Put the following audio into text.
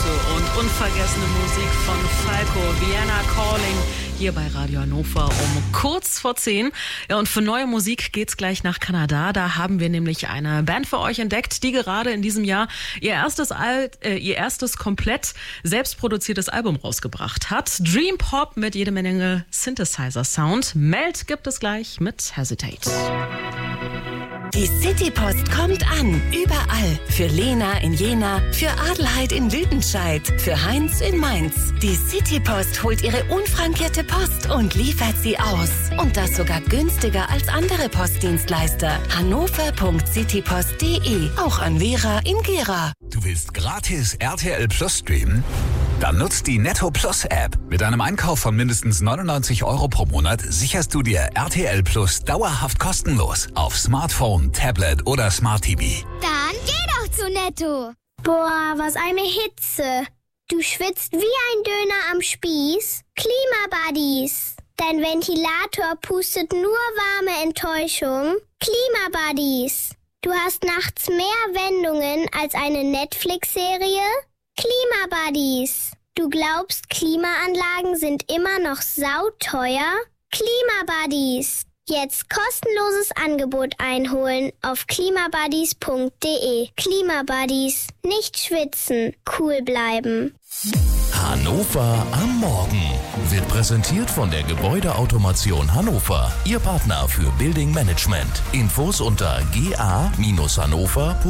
und unvergessene Musik von Falco, Vienna Calling, hier bei Radio Hannover um kurz vor 10. Ja, und für neue Musik geht's gleich nach Kanada. Da haben wir nämlich eine Band für euch entdeckt, die gerade in diesem Jahr ihr erstes komplett selbstproduziertes Album rausgebracht hat. Dream Pop mit jede Menge Synthesizer-Sound. Meld gibt es gleich mit Hesitate. Die Citypost kommt an. Überall. Für Lena in Jena, für Adelheid in Lüdenscheid, für Heinz in Mainz. Die Citypost holt ihre unfrankierte Post und liefert sie aus. Und das sogar günstiger als andere Postdienstleister. hannover.citypost.de. Auch an Vera in Gera. Du willst gratis RTL Plus streamen? Dann nutzt die Netto Plus App. Mit einem Einkauf von mindestens 99 € pro Monat sicherst du dir RTL Plus dauerhaft kostenlos auf Smartphone, Tablet oder Smart TV. Dann geh doch zu Netto. Boah, was eine Hitze. Du schwitzt wie ein Döner am Spieß. Klimabuddies. Dein Ventilator pustet nur warme Enttäuschung. Klimabuddies. Du hast nachts mehr Wendungen als eine Netflix-Serie? Klimabuddies. Du glaubst, Klimaanlagen sind immer noch sauteuer? Klimabuddies. Jetzt kostenloses Angebot einholen auf klimabuddies.de. Klimabuddies. Nicht schwitzen, cool bleiben. Hannover am Morgen wird präsentiert von der Gebäudeautomation Hannover. Ihr Partner für Building Management. Infos unter ga-hannover.de.